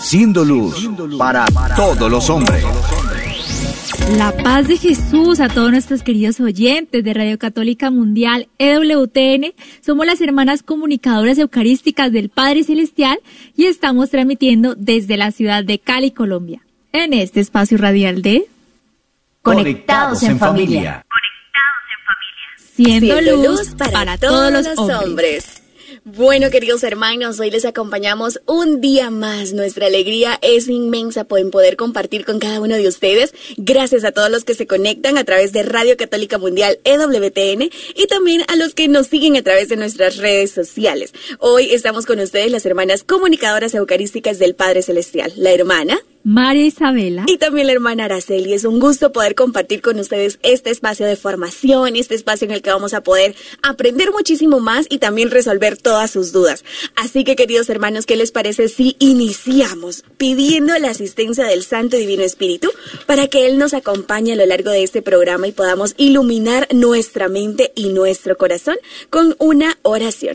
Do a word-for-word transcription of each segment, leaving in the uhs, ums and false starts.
siendo luz para todos los hombres. La paz de Jesús a todos nuestros queridos oyentes de Radio Católica Mundial E W T N. Somos las hermanas comunicadoras eucarísticas del Padre Celestial y estamos transmitiendo desde la ciudad de Cali, Colombia, en este espacio radial de Conectados en Familia. Siendo luz para, para todos los hombres. hombres. Bueno, queridos hermanos, hoy les acompañamos un día más. Nuestra alegría es inmensa en poder compartir con cada uno de ustedes. Gracias a todos los que se conectan a través de Radio Católica Mundial E W T N y también a los que nos siguen a través de nuestras redes sociales. Hoy estamos con ustedes las hermanas comunicadoras eucarísticas del Padre Celestial, la hermana María Isabela y también la hermana Araceli. Es un gusto poder compartir con ustedes este espacio de formación, este espacio en el que vamos a poder aprender muchísimo más y también resolver todas sus dudas. Así que, queridos hermanos, ¿qué les parece si iniciamos pidiendo la asistencia del Santo y Divino Espíritu para que Él nos acompañe a lo largo de este programa y podamos iluminar nuestra mente y nuestro corazón con una oración?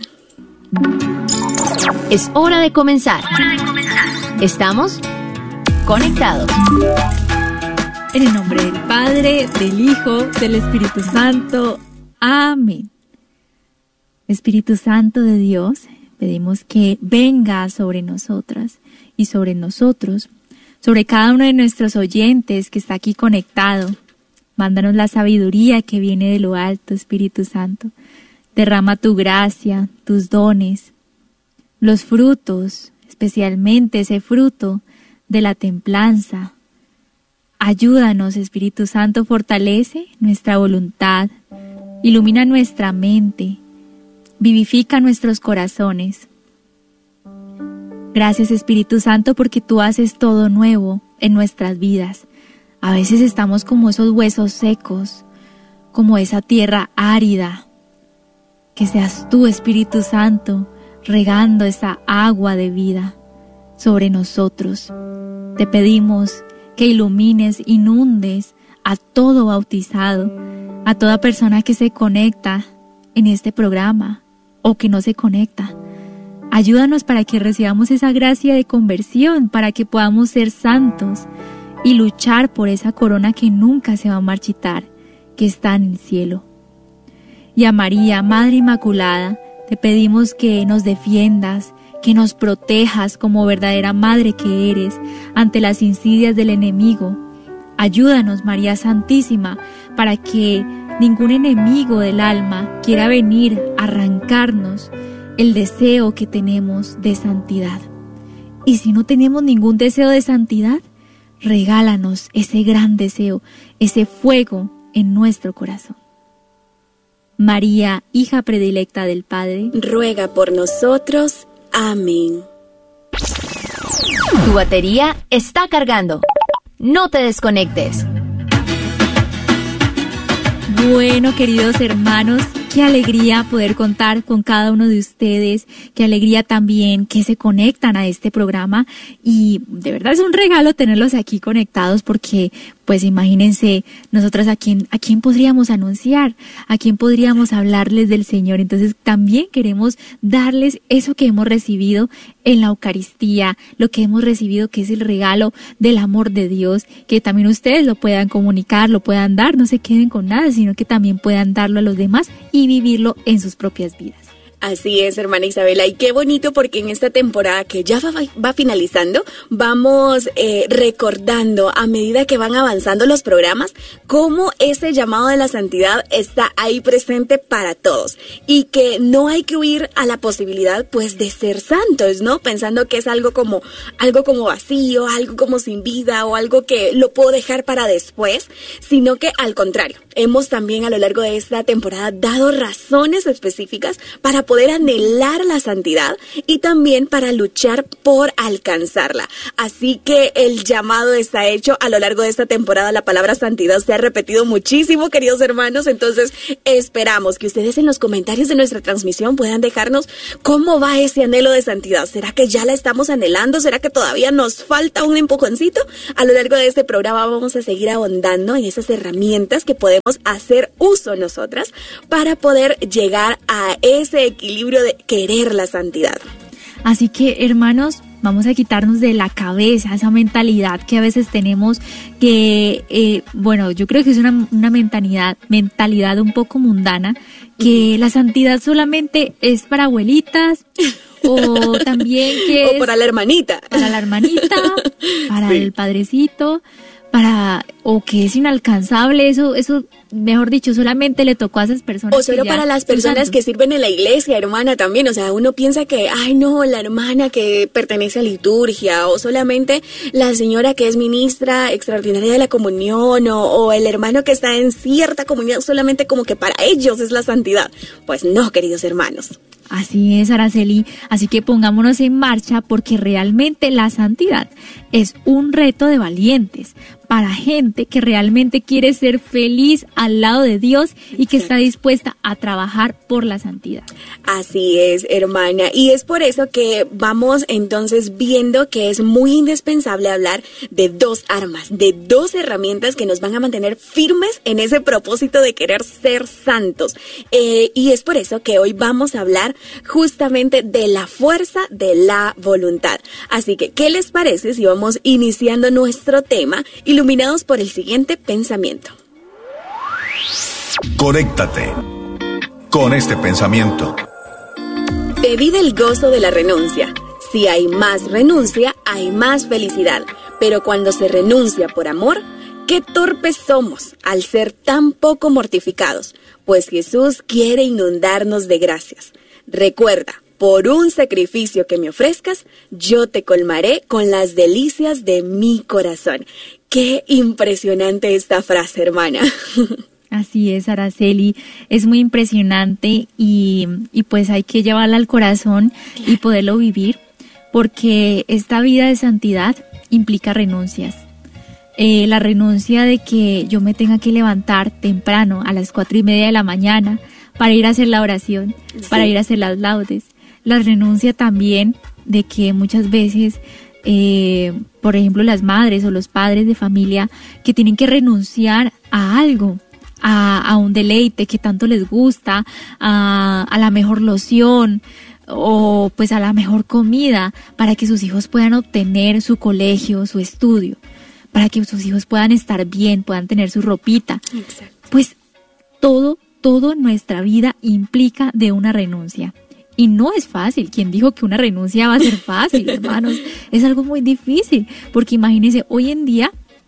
Es hora de comenzar. ¿Estamos? Conectados. En el nombre del Padre, del Hijo, del Espíritu Santo. Amén. Espíritu Santo de Dios, pedimos que venga sobre nosotras y sobre nosotros, sobre cada uno de nuestros oyentes que está aquí conectado. Mándanos la sabiduría que viene de lo alto, Espíritu Santo. Derrama tu gracia, tus dones, los frutos, especialmente ese fruto de la templanza. Ayúdanos, Espíritu Santo, fortalece nuestra voluntad, ilumina nuestra mente, vivifica nuestros corazones. Gracias, Espíritu Santo, porque tú haces todo nuevo en nuestras vidas. A veces estamos como esos huesos secos, como esa tierra árida. Que seas tú, Espíritu Santo, regando esa agua de vida sobre nosotros. Te pedimos que ilumines, inundes a todo bautizado, a toda persona que se conecta en este programa o que no se conecta. Ayúdanos para que recibamos esa gracia de conversión, para que podamos ser santos y luchar por esa corona que nunca se va a marchitar, que está en el cielo. Y a María, Madre Inmaculada, te pedimos que nos defiendas, que nos protejas como verdadera madre que eres ante las insidias del enemigo. Ayúdanos, María Santísima, para que ningún enemigo del alma quiera venir a arrancarnos el deseo que tenemos de santidad. Y si no tenemos ningún deseo de santidad, regálanos ese gran deseo, ese fuego en nuestro corazón. María, hija predilecta del Padre, ruega por nosotros. Amén. Tu batería está cargando. No te desconectes. Bueno, queridos hermanos, qué alegría poder contar con cada uno de ustedes, qué alegría también que se conectan a este programa y de verdad es un regalo tenerlos aquí conectados porque pues imagínense nosotras a quién, a quién podríamos anunciar, a quién podríamos hablarles del Señor. Entonces también queremos darles eso que hemos recibido en la Eucaristía, lo que hemos recibido que es el regalo del amor de Dios, que también ustedes lo puedan comunicar, lo puedan dar, no se queden con nada, sino que también puedan darlo a los demás y vivirlo en sus propias vidas. Así es, hermana Isabela, y qué bonito porque en esta temporada que ya va, va finalizando, vamos eh, recordando a medida que van avanzando los programas, cómo ese llamado de la santidad está ahí presente para todos y que no hay que huir a la posibilidad pues de ser santos, ¿no? Pensando que es algo como, algo como vacío, algo como sin vida o algo que lo puedo dejar para después, sino que al contrario, hemos también a lo largo de esta temporada dado razones específicas para poder poder anhelar la santidad y también para luchar por alcanzarla. Así que el llamado está hecho a lo largo de esta temporada. La palabra santidad se ha repetido muchísimo, queridos hermanos, entonces esperamos que ustedes en los comentarios de nuestra transmisión puedan dejarnos cómo va ese anhelo de santidad. ¿Será que ya la estamos anhelando? ¿Será que todavía nos falta un empujoncito? A lo largo de este programa vamos a seguir ahondando en esas herramientas que podemos hacer uso nosotras para poder llegar a ese equilibrio de querer la santidad. Así que, hermanos, Vamos a quitarnos de la cabeza esa mentalidad que a veces tenemos que, eh, bueno, yo creo que es una, una mentalidad, mentalidad un poco mundana, que la santidad solamente es para abuelitas o también que o es para la hermanita. Para la hermanita, para sí. el padrecito, para o que es inalcanzable, eso, eso, mejor dicho, solamente le tocó a esas personas. O solo para las personas que sirven en la iglesia, hermana, también. O sea, uno piensa que, ay no, la hermana que pertenece a liturgia, o solamente la señora que es ministra extraordinaria de la comunión, o, o el hermano que está en cierta comunidad, solamente como que para ellos es la santidad. Pues no, queridos hermanos. Así es, Araceli. Así que pongámonos en marcha, porque realmente la santidad es un reto de valientes para gente que realmente quiere ser feliz al lado de Dios y que está dispuesta a trabajar por la santidad. Así es, hermana. Y es por eso que vamos entonces viendo que es muy indispensable hablar de dos armas, de dos herramientas que nos van a mantener firmes en ese propósito de querer ser santos. Eh, y es por eso que hoy vamos a hablar justamente de la fuerza de la voluntad. Así que, ¿qué les parece si vamos iniciando nuestro tema iluminados por el siguiente pensamiento? Conéctate con este pensamiento. Pedid el gozo de la renuncia. Si hay más renuncia, hay más felicidad. Pero cuando se renuncia por amor, qué torpes somos al ser tan poco mortificados, pues Jesús quiere inundarnos de gracias. Recuerda, por un sacrificio que me ofrezcas, yo te colmaré con las delicias de mi corazón. Qué impresionante esta frase, hermana. Así es, Araceli, es muy impresionante y, y pues hay que llevarla al corazón y poderlo vivir, porque esta vida de santidad implica renuncias. Eh, la renuncia de que yo me tenga que levantar temprano a las cuatro y media de la mañana para ir a hacer la oración, sí. para ir a hacer las laudes. La renuncia también de que muchas veces, eh, por ejemplo, las madres o los padres de familia que tienen que renunciar a algo, a, a un deleite que tanto les gusta, a, a la mejor loción o pues a la mejor comida para que sus hijos puedan obtener su colegio, su estudio, para que sus hijos puedan estar bien, puedan tener su ropita. Exacto. Pues todo, todo en nuestra vida implica de una renuncia. Y no es fácil. ¿Quién dijo que una renuncia va a ser fácil, hermanos? Es algo muy difícil, porque imagínense, hoy en día,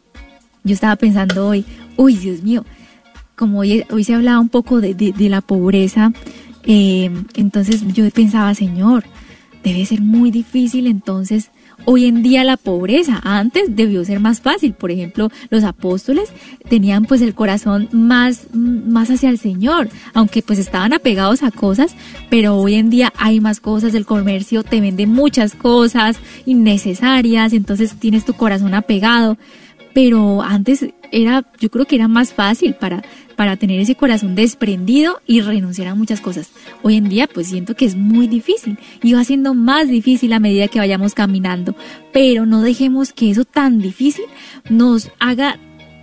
yo estaba pensando hoy, uy, Dios mío, como hoy, hoy se hablaba un poco de, de, de la pobreza, eh, entonces yo pensaba, Señor, debe ser muy difícil entonces hoy en día la pobreza. Antes debió ser más fácil. Por ejemplo, los apóstoles tenían pues el corazón más, más hacia el Señor, aunque pues estaban apegados a cosas, pero hoy en día hay más cosas, el comercio te vende muchas cosas innecesarias, entonces tienes tu corazón apegado. Pero antes era, yo creo que era más fácil para, para tener ese corazón desprendido y renunciar a muchas cosas. Hoy en día pues siento que es muy difícil y va siendo más difícil a medida que vayamos caminando. Pero no dejemos que eso tan difícil nos haga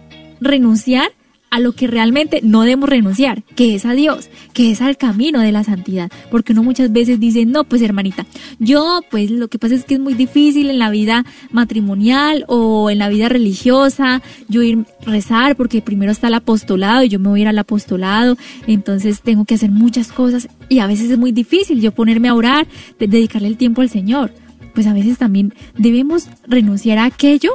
renunciar a lo que realmente no debemos renunciar, que es a Dios, que es al camino de la santidad. Porque uno muchas veces dice, no, pues hermanita, yo pues lo que pasa es que es muy difícil en la vida matrimonial o en la vida religiosa, yo ir a rezar porque primero está el apostolado y yo me voy a ir al apostolado, entonces tengo que hacer muchas cosas y a veces es muy difícil yo ponerme a orar, de dedicarle el tiempo al Señor. Pues a veces también debemos renunciar a aquello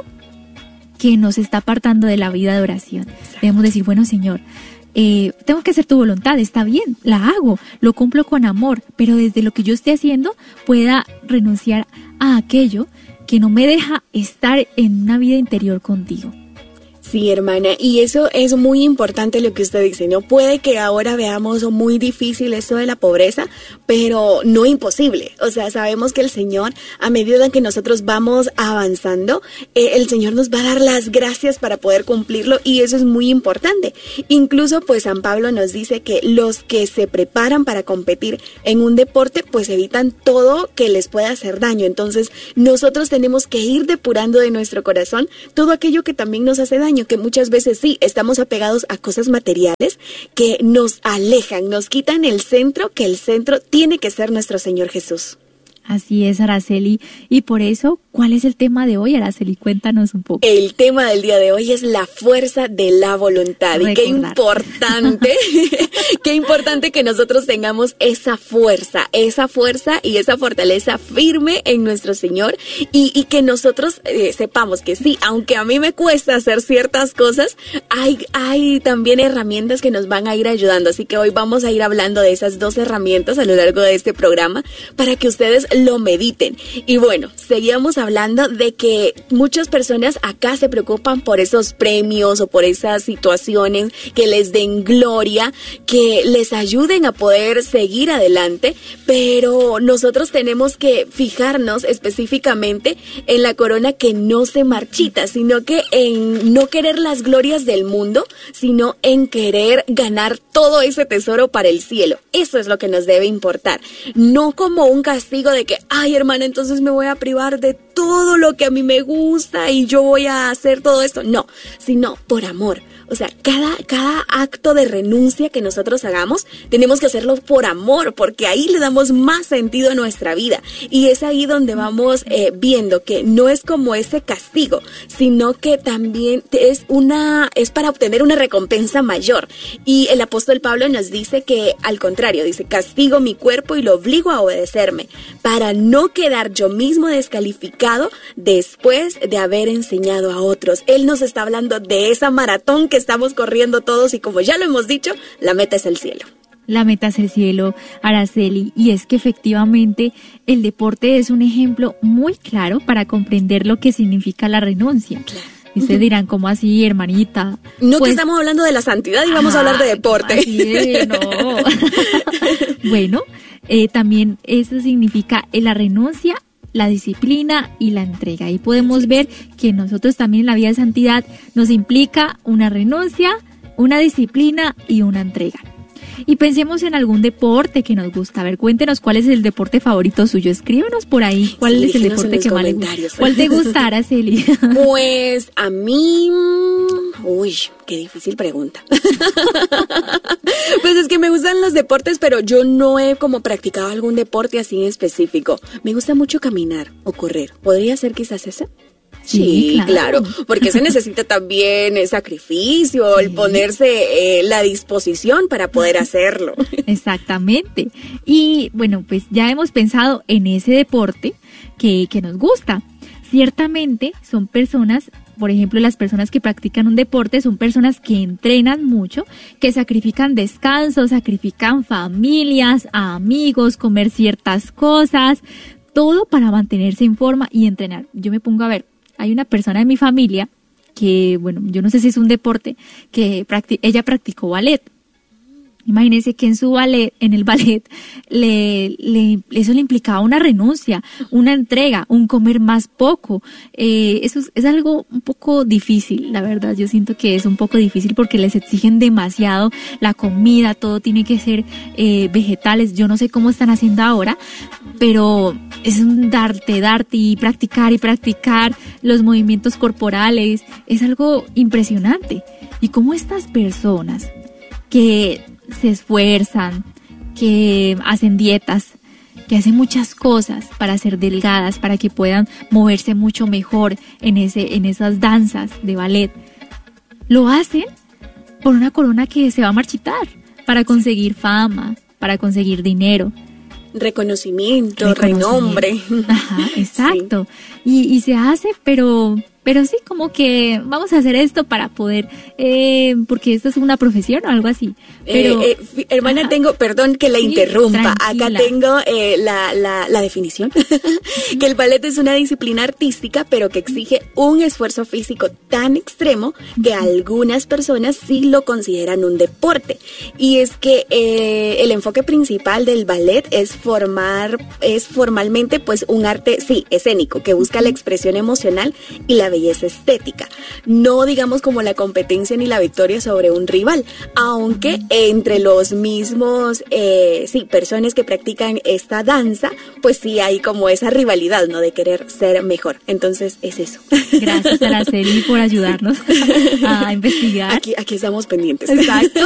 que nos está apartando de la vida de oración. Debemos decir, bueno, Señor, eh, tengo que hacer tu voluntad, está bien, la hago, lo cumplo con amor, pero desde lo que yo esté haciendo pueda renunciar a aquello que no me deja estar en una vida interior contigo. Sí, hermana, y eso es muy importante lo que usted dice, ¿no? Puede que ahora veamos muy difícil esto de la pobreza, pero no imposible. O sea, sabemos que el Señor, a medida que nosotros vamos avanzando, eh, el Señor nos va a dar las gracias para poder cumplirlo y eso es muy importante. Incluso, pues, San Pablo nos dice que los que se preparan para competir en un deporte, pues evitan todo que les pueda hacer daño. Entonces, nosotros tenemos que ir depurando de nuestro corazón todo aquello que también nos hace daño, que muchas veces sí, estamos apegados a cosas materiales que nos alejan, nos quitan el centro, que el centro tiene que ser nuestro Señor Jesús. Así es, Araceli. Y por eso, ¿cuál es el tema de hoy, Araceli? Cuéntanos un poco. El tema del día de hoy es la fuerza de la voluntad. Recordar. Y qué importante, qué importante que nosotros tengamos esa fuerza, esa fuerza y esa fortaleza firme en nuestro Señor. Y, y que nosotros eh, sepamos que sí, aunque a mí me cuesta hacer ciertas cosas, hay, hay también herramientas que nos van a ir ayudando. Así que hoy vamos a ir hablando de esas dos herramientas a lo largo de este programa para que ustedes lo mediten. Y bueno, seguíamos hablando de que muchas personas acá se preocupan por esos premios o por esas situaciones que les den gloria, que les ayuden a poder seguir adelante, pero nosotros tenemos que fijarnos específicamente en la corona que no se marchita, sino que en no querer las glorias del mundo, sino en querer ganar todo ese tesoro para el cielo. Eso es lo que nos debe importar, no como un castigo de que, ay, hermana, entonces me voy a privar de todo lo que a mí me gusta y yo voy a hacer todo esto. No, sino por amor. O sea, cada, cada acto de renuncia que nosotros hagamos, tenemos que hacerlo por amor, porque ahí le damos más sentido a nuestra vida. Y es ahí donde vamos eh, viendo que no es como ese castigo, sino que también es una, es para obtener una recompensa mayor. Y el apóstol Pablo nos dice que, al contrario, dice, castigo mi cuerpo y lo obligo a obedecerme, para no quedar yo mismo descalificado después de haber enseñado a otros. Él nos está hablando de esa maratón que estamos corriendo todos y, como ya lo hemos dicho, la meta es el cielo. La meta es el cielo, Araceli, y es que efectivamente el deporte es un ejemplo muy claro para comprender lo que significa la renuncia. Claro. Y ustedes dirán, ¿cómo así, hermanita? No, pues, que estamos hablando de la santidad y vamos ah, a hablar de deporte. Así es, no. Bueno, eh, también eso significa eh, la renuncia, la disciplina y la entrega. Y podemos ver que nosotros también en la vida de santidad nos implica una renuncia, una disciplina y una entrega. Y pensemos en algún deporte que nos gusta. A ver, cuéntenos cuál es el deporte favorito suyo. Escríbanos por ahí cuál sí, es el deporte que más le gusta. ¿Cuál te gusta, Araceli? Pues a mí... Uy, qué difícil pregunta. Pues es que me gustan los deportes, pero yo no he como practicado algún deporte así en específico. Me gusta mucho caminar o correr. ¿Podría ser quizás ese? Sí, sí, claro. claro, porque se necesita también el sacrificio, sí. el ponerse eh, la disposición para poder hacerlo. Exactamente. Y bueno, pues ya hemos pensado en ese deporte que, que nos gusta. Ciertamente son personas, por ejemplo, las personas que practican un deporte son personas que entrenan mucho, que sacrifican descanso, sacrifican familias, amigos, comer ciertas cosas, todo para mantenerse en forma y entrenar. Yo me pongo a ver. Hay una persona en mi familia que, bueno, yo no sé si es un deporte, que practi- ella practicó ballet. Imagínense que en su ballet, en el ballet, le, le, eso le implicaba una renuncia, una entrega, un comer más poco. Eh, eso es, es algo un poco difícil, la verdad. Yo siento que es un poco difícil porque les exigen demasiado la comida, todo tiene que ser eh, vegetales. Yo no sé cómo están haciendo ahora, pero es un darte, darte y practicar y practicar los movimientos corporales. Es algo impresionante. Y cómo estas personas que se esfuerzan, que hacen dietas, que hacen muchas cosas para ser delgadas, para que puedan moverse mucho mejor en ese, en esas danzas de ballet, lo hacen por una corona que se va a marchitar, para conseguir fama, para conseguir dinero. Reconocimiento, renombre. Ajá, exacto. Sí. Y, y se hace, pero... Pero sí, como que vamos a hacer esto para poder, eh, porque esto es una profesión o algo así. Pero, eh, eh, hermana, ajá. tengo, perdón que la sí, interrumpa, tranquila. Acá tengo eh, la, la, la definición, que el ballet es una disciplina artística, pero que exige un esfuerzo físico tan extremo que algunas personas sí lo consideran un deporte. Y es que eh, el enfoque principal del ballet es formar, es formalmente pues un arte, sí, escénico, que busca la expresión emocional y la belleza estética, no digamos como la competencia ni la victoria sobre un rival, aunque entre los mismos, eh, sí, personas que practican esta danza, pues sí hay como esa rivalidad, ¿no? De querer ser mejor. Entonces es eso. Gracias, Araceli, por ayudarnos a investigar. Aquí, aquí estamos pendientes. Exacto.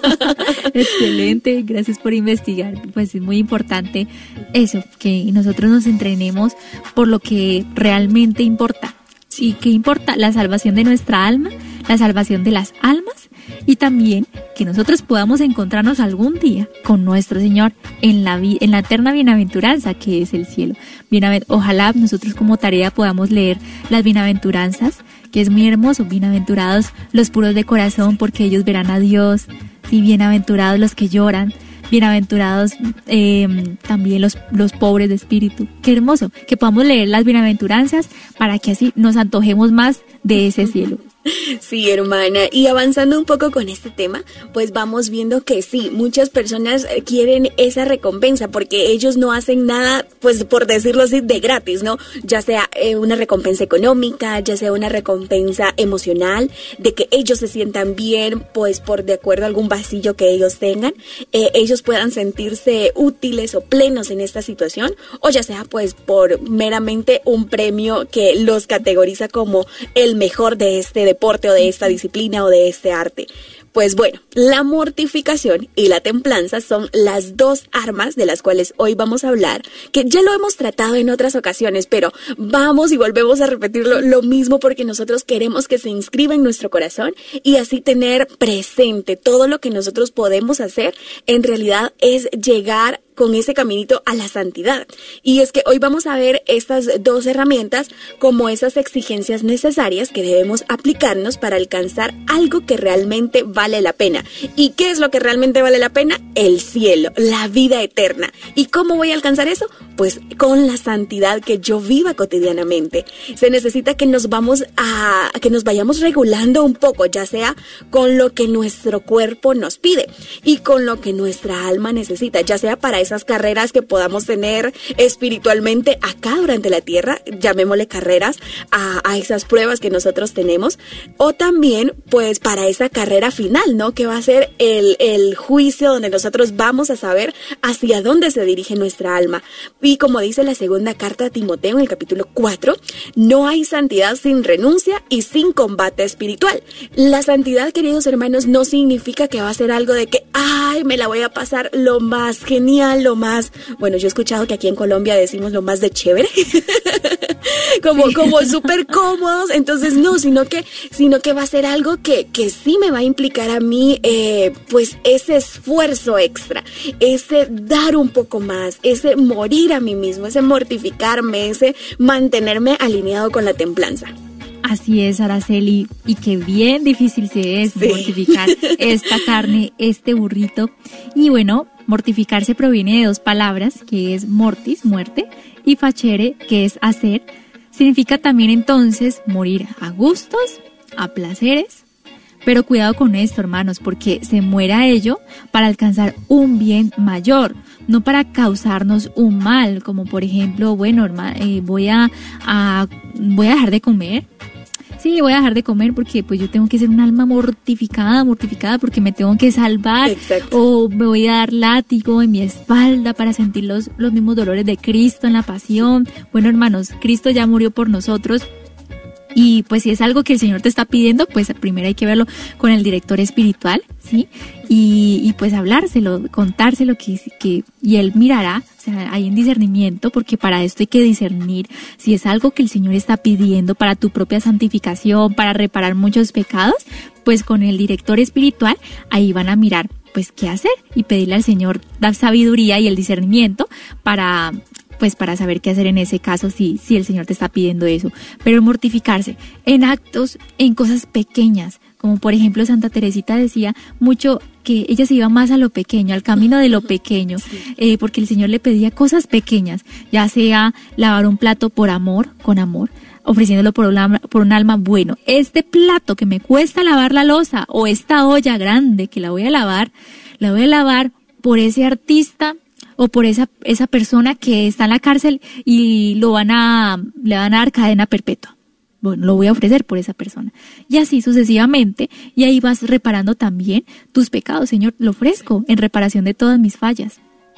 Excelente, gracias por investigar. Pues es muy importante eso, que nosotros nos entrenemos por lo que realmente importa. ¿Y qué importa? La salvación de nuestra alma, la salvación de las almas, y también que nosotros podamos encontrarnos algún día con nuestro Señor en la vi- en la eterna bienaventuranza que es el cielo. Bienaven- Ojalá nosotros como tarea podamos leer las bienaventuranzas, que es muy hermoso. Bienaventurados los puros de corazón, porque ellos verán a Dios. Sí, bienaventurados los que lloran. Bienaventurados eh, también los, los pobres de espíritu. Qué hermoso que podamos leer las bienaventuranzas para que así nos antojemos más de ese cielo. Sí, hermana, y avanzando un poco con este tema, pues vamos viendo que sí, muchas personas quieren esa recompensa porque ellos no hacen nada, pues por decirlo así, de gratis, ¿no? Ya sea eh, una recompensa económica, ya sea una recompensa emocional, de que ellos se sientan bien, pues por de acuerdo a algún vacío que ellos tengan, eh, ellos puedan sentirse útiles o plenos en esta situación, o ya sea pues por meramente un premio que los categoriza como el mejor de este deporte o de esta disciplina o de este arte. Pues bueno, la mortificación y la templanza son las dos armas de las cuales hoy vamos a hablar, que ya lo hemos tratado en otras ocasiones, pero vamos y volvemos a repetirlo lo mismo porque nosotros queremos que se inscriba en nuestro corazón y así tener presente todo lo que nosotros podemos hacer. En realidad es llegar con ese caminito a la santidad. Y es que hoy vamos a ver estas dos herramientas como esas exigencias necesarias que debemos aplicarnos para alcanzar algo que realmente vale la pena. ¿Y qué es lo que realmente vale la pena? El cielo, la vida eterna. ¿Y cómo voy a alcanzar eso? Pues con la santidad que yo viva cotidianamente. Se necesita que nos vamos a, que nos vayamos regulando un poco, ya sea con lo que nuestro cuerpo nos pide y con lo que nuestra alma necesita, ya sea para esas carreras que podamos tener espiritualmente acá durante la tierra, llamémosle carreras a, a esas pruebas que nosotros tenemos, o también pues para esa carrera final, ¿no? Que va a ser el, el juicio donde nosotros vamos a saber hacia dónde se dirige nuestra alma. Y como dice la segunda carta a Timoteo en el capítulo cuatro, no hay santidad sin renuncia y sin combate espiritual. La santidad, queridos hermanos, no significa que va a ser algo de que, ay, me la voy a pasar lo más genial, lo más, bueno, yo he escuchado que aquí en Colombia decimos lo más de chévere, como, sí. como súper cómodos, entonces no, sino que, sino que va a ser algo que, que sí me va a implicar a mí, eh, pues ese esfuerzo extra, ese dar un poco más, ese morir a mí mismo, ese mortificarme, ese mantenerme alineado con la templanza. Así es, Araceli, y qué bien difícil se es sí. mortificar esta carne, este burrito. Y bueno, mortificarse proviene de dos palabras, que es mortis, muerte, y facere, que es hacer. Significa también entonces morir a gustos, a placeres. Pero cuidado con esto, hermanos, porque se muera a ello para alcanzar un bien mayor, no para causarnos un mal, como por ejemplo, bueno, hermano, eh, voy a, a voy a dejar de comer. Sí, voy a dejar de comer porque pues yo tengo que ser un alma mortificada, mortificada porque me tengo que salvar. Exacto. O me voy a dar látigo en mi espalda para sentir los, los mismos dolores de Cristo en la pasión. Bueno, hermanos, Cristo ya murió por nosotros. Y pues si es algo que el Señor te está pidiendo, pues primero hay que verlo con el director espiritual, ¿sí? Y, y pues hablárselo, contárselo que, que, y Él mirará, o sea, hay un discernimiento, porque para esto hay que discernir si es algo que el Señor está pidiendo para tu propia santificación, para reparar muchos pecados, pues con el director espiritual, ahí van a mirar, pues qué hacer y pedirle al Señor la sabiduría y el discernimiento para... pues para saber qué hacer en ese caso si, si el Señor te está pidiendo eso. Pero mortificarse en actos, en cosas pequeñas, como por ejemplo Santa Teresita decía mucho que ella se iba más a lo pequeño, al camino de lo pequeño, eh, porque el Señor le pedía cosas pequeñas, ya sea lavar un plato por amor, con amor, ofreciéndolo por un, alma, por un alma bueno. Este plato que me cuesta lavar la loza, o esta olla grande que la voy a lavar, la voy a lavar por ese artista o por esa esa persona que está en la cárcel y lo van a le van a dar cadena perpetua. bueno, lo voy a ofrecer por esa persona. Y así sucesivamente, y ahí vas reparando también tus pecados. Señor, lo ofrezco en reparación de todas mis fallas.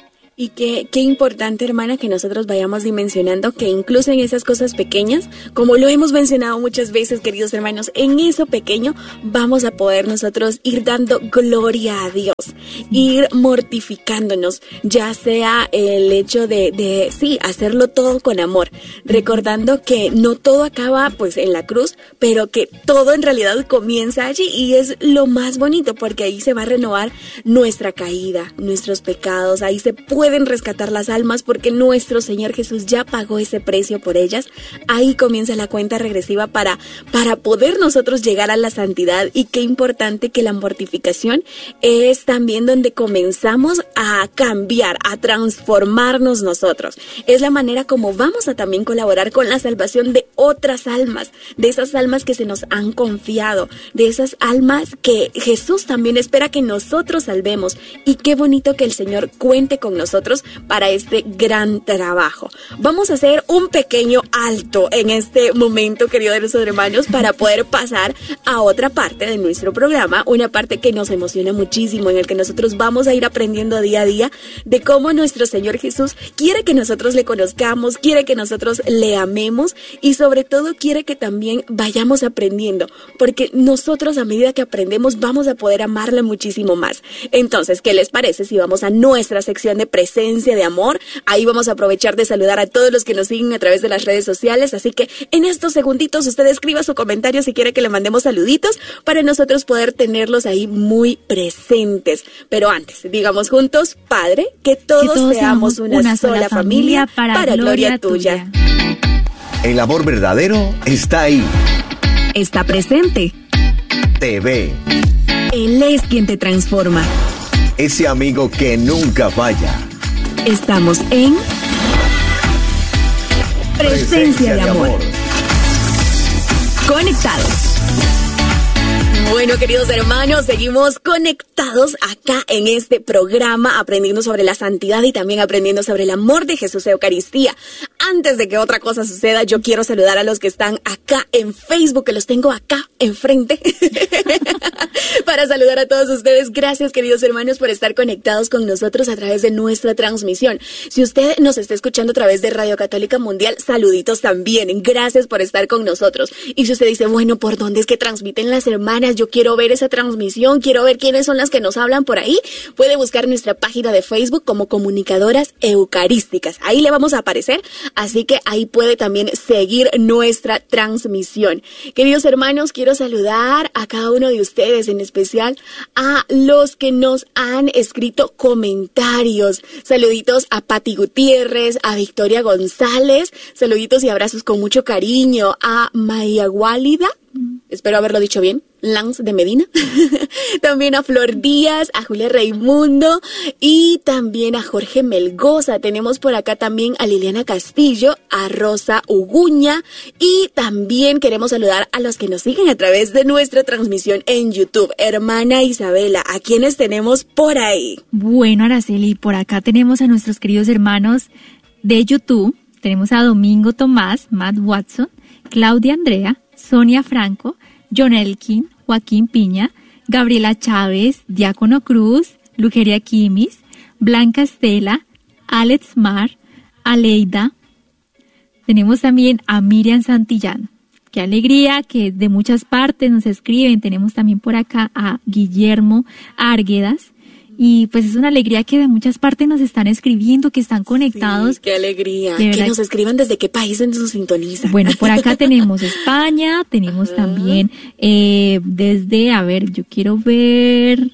Y qué, qué importante, hermana, que nosotros vayamos dimensionando que incluso en esas cosas pequeñas, como lo hemos mencionado muchas veces, queridos hermanos, en eso pequeño vamos a poder nosotros ir dando gloria a Dios, ir mortificándonos, ya sea el hecho de, de sí, hacerlo todo con amor, recordando que no todo acaba pues en la cruz, pero que todo en realidad comienza allí, y es lo más bonito, porque ahí se va a renovar nuestra caída, nuestros pecados, ahí se puede pueden rescatar las almas, porque nuestro Señor Jesús ya pagó ese precio por ellas. Ahí comienza la cuenta regresiva para, para poder nosotros llegar a la santidad. Y qué importante que la mortificación es también donde comenzamos a cambiar, a transformarnos nosotros. Es la manera como vamos a también colaborar con la salvación de otras almas, de esas almas que se nos han confiado, de esas almas que Jesús también espera que nosotros salvemos. Y qué bonito que el Señor cuente con nosotros para este gran trabajo. Vamos a hacer un pequeño alto en este momento, queridos hermanos, para poder pasar a otra parte de nuestro programa, una parte que nos emociona muchísimo, en el que nosotros vamos a ir aprendiendo día a día de cómo nuestro Señor Jesús quiere que nosotros le conozcamos, quiere que nosotros le amemos, y sobre todo quiere que también vayamos aprendiendo, porque nosotros a medida que aprendemos vamos a poder amarle muchísimo más. Entonces, ¿qué les parece si vamos a nuestra sección de presencia de amor? Ahí vamos a aprovechar de saludar a todos los que nos siguen a través de las redes sociales, así que en estos segunditos usted escriba su comentario si quiere que le mandemos saluditos para nosotros poder tenerlos ahí muy presentes. Pero antes, digamos juntos: Padre, que todos, que todos seamos una, una sola, sola familia, familia para, para gloria, gloria tuya. tuya. El amor verdadero está ahí. Está presente. Te ve. Él es quien te transforma. Ese amigo que nunca falla. Estamos en Presencia, Presencia de, de amor. amor. Conectados. Bueno, queridos hermanos, seguimos conectados acá en este programa, aprendiendo sobre la santidad y también aprendiendo sobre el amor de Jesús Eucaristía. Antes de que otra cosa suceda, yo quiero saludar a los que están acá en Facebook, que los tengo acá enfrente, para saludar a todos ustedes. Gracias, queridos hermanos, por estar conectados con nosotros a través de nuestra transmisión. Si usted nos está escuchando a través de Radio Católica Mundial, saluditos también. Gracias por estar con nosotros. Y si usted dice, bueno, ¿por dónde es que transmiten las hermanas? Yo quiero ver esa transmisión, quiero ver quiénes son las que nos hablan por ahí. Puede buscar nuestra página de Facebook como Comunicadoras Eucarísticas. Ahí le vamos a aparecer, así que ahí puede también seguir nuestra transmisión. Queridos hermanos, quiero saludar a cada uno de ustedes, en especial a los que nos han escrito comentarios. Saluditos a Pati Gutiérrez, a Victoria González, saluditos y abrazos con mucho cariño a Maya Guálida, espero haberlo dicho bien, Lance de Medina, también a Flor Díaz, a Julia Raimundo y también a Jorge Melgoza. Tenemos por acá también a Liliana Castillo, a Rosa Uguña, y también queremos saludar a los que nos siguen a través de nuestra transmisión en YouTube. Hermana Isabela, ¿a quiénes tenemos por ahí? Bueno, Araceli, por acá tenemos a nuestros queridos hermanos de YouTube. Tenemos a Domingo Tomás, Matt Watson, Claudia Andrea, Sonia Franco, John Elkin, Joaquín Piña, Gabriela Chávez, Diácono Cruz, Lugeria Quimis, Blanca Estela, Alex Mar, Aleida. Tenemos también a Miriam Santillán. Qué alegría que de muchas partes nos escriben. Tenemos también por acá a Guillermo Arguedas. Y pues es una alegría que de muchas partes nos están escribiendo, que están conectados. Sí, qué alegría. Que nos escriban desde qué países nos sintonizan. Bueno, por acá tenemos España, tenemos uh-huh. también eh, desde, a ver, yo quiero ver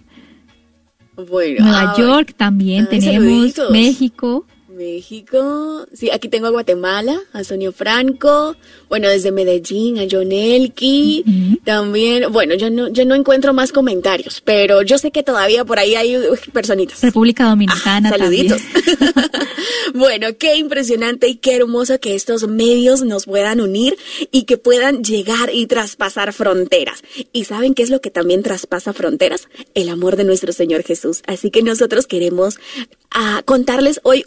bueno, Nueva ah, York, también ah, tenemos saluditos. México. México, sí, aquí tengo a Guatemala, a Sonia Franco, bueno, desde Medellín, a John Elki, uh-huh. también, bueno, yo no, yo no encuentro más comentarios, pero yo sé que todavía por ahí hay uh, personitas. República Dominicana ah, saluditos. También. Bueno, qué impresionante y qué hermoso que estos medios nos puedan unir y que puedan llegar y traspasar fronteras. ¿Y saben qué es lo que también traspasa fronteras? El amor de nuestro Señor Jesús. Así que nosotros queremos uh, contarles hoy una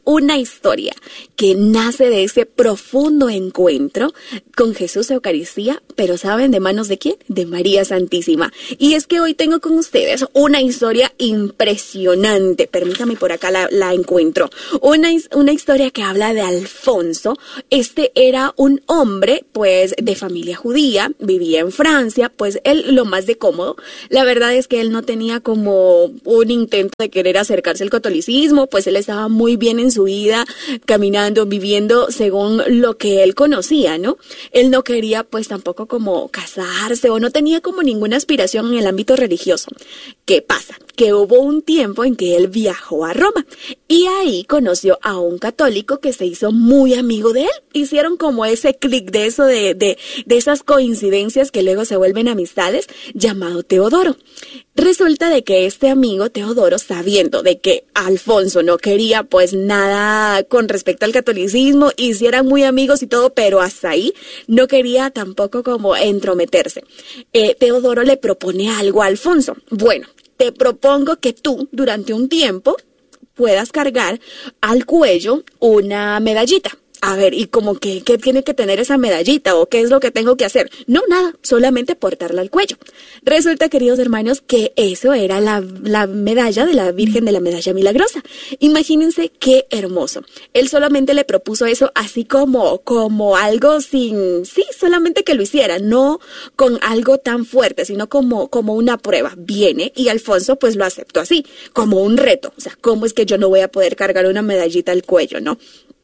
historia que nace de ese profundo encuentro con Jesús Eucaristía, pero ¿saben de manos de quién? De María Santísima. Y es que hoy tengo con ustedes una historia impresionante. Permítame, por acá la, la encuentro. Una, una historia que habla de Alfonso. Este era un hombre, pues, de familia judía, vivía en Francia, pues él lo más de cómodo. La verdad es que él no tenía como un intento de querer acercarse al catolicismo, pues él estaba muy bien en su vida, caminando, viviendo según lo que él conocía, ¿no? Él no quería pues tampoco como casarse o no tenía como ninguna aspiración en el ámbito religioso. ¿Qué pasa? Que hubo un tiempo en que él viajó a Roma y ahí conoció a un católico que se hizo muy amigo de él. Hicieron como ese clic de eso, de, de, de esas coincidencias que luego se vuelven amistades, llamado Teodoro. Resulta de que este amigo Teodoro, sabiendo de que Alfonso no quería pues nada con respecto al catolicismo, y si eran muy amigos y todo, pero hasta ahí no quería tampoco como entrometerse. Eh, Teodoro le propone algo a Alfonso. Bueno, te propongo que tú durante un tiempo puedas cargar al cuello una medallita. A ver, ¿y como que qué tiene que tener esa medallita o qué es lo que tengo que hacer? No, nada, solamente portarla al cuello. Resulta, queridos hermanos, que eso era la, la medalla de la Virgen de la Medalla Milagrosa. Imagínense qué hermoso. Él solamente le propuso eso así como, como algo sin, sí, solamente que lo hiciera, no con algo tan fuerte, sino como, como una prueba. Viene y Alfonso pues lo aceptó así, como un reto. O sea, ¿cómo es que yo no voy a poder cargar una medallita al cuello, no?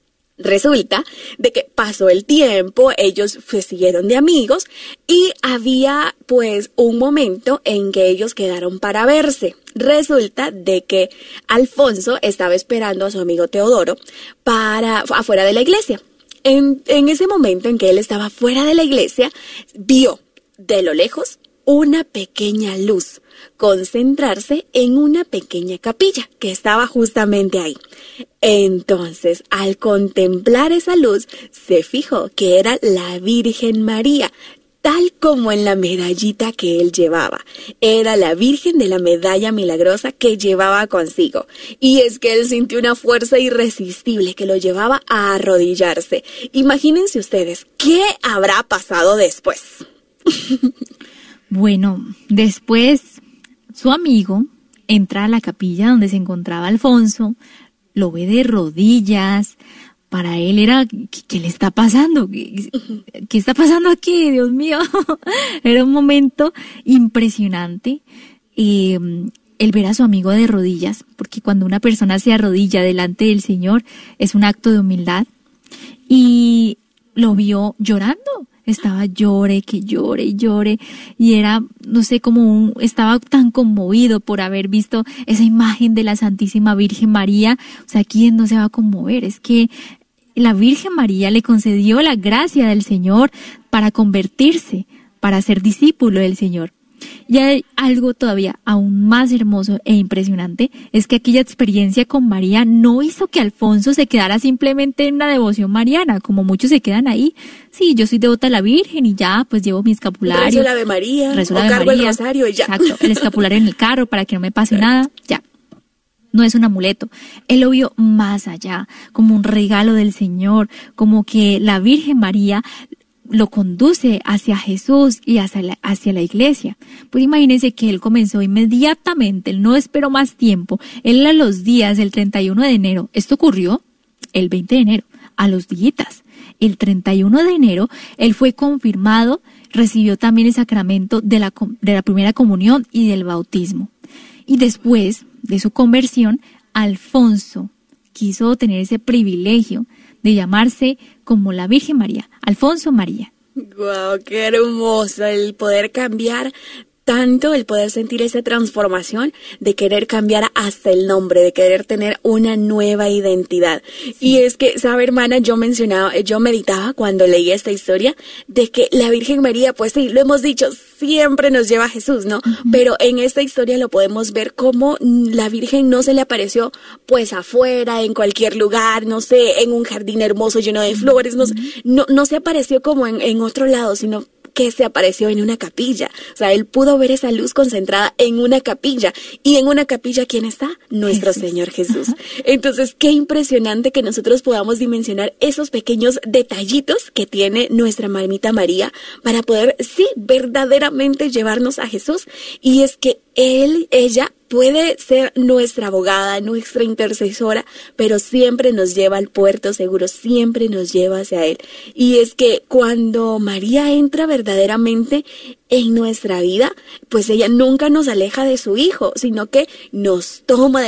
Resulta de que pasó el tiempo, ellos pues, siguieron de amigos y había pues un momento en que ellos quedaron para verse. Resulta de que Alfonso estaba esperando a su amigo Teodoro para afuera de la iglesia. En, en ese momento en que él estaba fuera de la iglesia, vio de lo lejos una pequeña luz concentrarse en una pequeña capilla que estaba justamente ahí. Entonces, al contemplar esa luz, se fijó que era la Virgen María, tal como en la medallita que él llevaba. Era la Virgen de la Medalla Milagrosa que llevaba consigo. Y es que él sintió una fuerza irresistible que lo llevaba a arrodillarse. Imagínense ustedes, ¿qué habrá pasado después? Bueno, después su amigo entra a la capilla donde se encontraba Alfonso, lo ve de rodillas. Para él era, ¿qué, qué le está pasando? ¿Qué, ¿Qué está pasando aquí? Dios mío. Era un momento impresionante. Eh, el ver a su amigo de rodillas, porque cuando una persona se arrodilla delante del Señor es un acto de humildad. Y lo vio llorando. Estaba llore, que llore y llore, y era, no sé, como un, estaba tan conmovido por haber visto esa imagen de la Santísima Virgen María. O sea, ¿quién no se va a conmover? Es que la Virgen María le concedió la gracia del Señor para convertirse, para ser discípulo del Señor. Y hay algo todavía aún más hermoso e impresionante, es que aquella experiencia con María no hizo que Alfonso se quedara simplemente en una devoción mariana, como muchos se quedan ahí. Sí, yo soy devota a la Virgen y ya, pues llevo mi escapulario. Rezo la Ave María, rezo o la Ave cargo María, el rosario y ya. Exacto, el escapulario en el carro para que no me pase nada, ya. No es un amuleto. Él lo vio más allá, como un regalo del Señor, como que la Virgen María lo conduce hacia Jesús y hacia la, hacia la iglesia. Pues imagínense que él comenzó inmediatamente, él no esperó más tiempo, él a los días del treinta y uno de enero, esto ocurrió el veinte de enero, a los días, el treinta y uno de enero, él fue confirmado, recibió también el sacramento de la, de la primera comunión y del bautismo. Y después de su conversión, Alfonso quiso tener ese privilegio de llamarse como la Virgen María, Alfonso María. ¡Guau! Wow, ¡qué hermoso el poder cambiar tanto, el poder sentir esa transformación de querer cambiar hasta el nombre, de querer tener una nueva identidad! Sí. Y es que, ¿sabe, hermana? Yo mencionaba, yo meditaba cuando leía esta historia de que la Virgen María, pues sí, lo hemos dicho, siempre nos lleva a Jesús, ¿no? Uh-huh. Pero en esta historia lo podemos ver como la Virgen no se le apareció pues afuera, en cualquier lugar, no sé, en un jardín hermoso lleno de flores, no, uh-huh. no, no se apareció como en, en otro lado, sino que se apareció en una capilla. O sea, él pudo ver esa luz concentrada en una capilla. Y en una capilla, ¿quién está? Nuestro Jesús. Señor Jesús. Entonces, qué impresionante que nosotros podamos dimensionar esos pequeños detallitos que tiene nuestra mamita María para poder, sí, verdaderamente llevarnos a Jesús. Y es que él, ella, puede ser nuestra abogada, nuestra intercesora, pero siempre nos lleva al puerto seguro, siempre nos lleva hacia Él. Y es que cuando María entra verdaderamente en nuestra vida, pues ella nunca nos aleja de su Hijo, sino que nos toma de